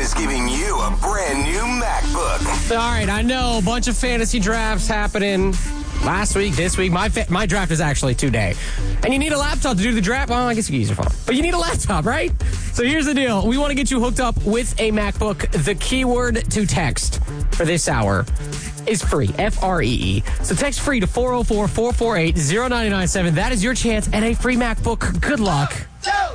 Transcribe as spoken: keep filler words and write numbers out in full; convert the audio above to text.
is giving you a brand new MacBook. All right, I know a bunch of fantasy drafts happening last week, this week. My fa- my draft is actually today. And you need a laptop to do the draft. Well, I guess you can use your phone. But you need a laptop, right? So here's the deal. We want to get you hooked up with a MacBook. The keyword to text for this hour is free, F R E E. So text free to four oh four, four four eight, oh nine nine seven. That is your chance at a free MacBook. Good luck. Two.